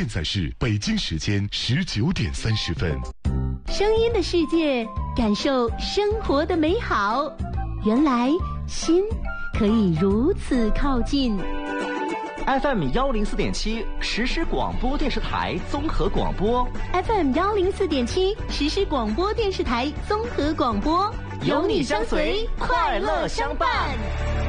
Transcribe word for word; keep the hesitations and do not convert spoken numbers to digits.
现在是北京时间十九点三十分。 声音的世界，感受生活的美好。原来心可以如此靠近。 F M 幺零四点七实时广播电视台综合广播 ，F M 幺零四点七实时广播电视台综合广播， 有你相随，快乐相伴。